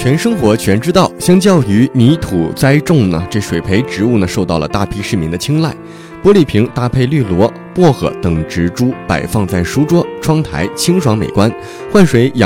全生活全知道。相较于泥土栽种呢，这水培植物呢受到了大批市民的青睐。玻璃瓶搭配绿萝、薄荷等植株摆放在书桌、窗台，清爽美观。换水养